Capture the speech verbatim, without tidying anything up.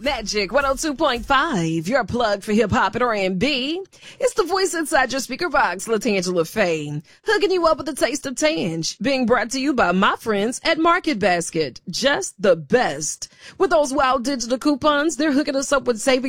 Magic one oh two point five, your plug for hip-hop and R and B. It's the voice inside your speaker box, LaTangela Faye, hooking you up with a taste of Tange, being brought to you by my friends at Market Basket. Just the best. With those wild digital coupons, they're hooking us up with savings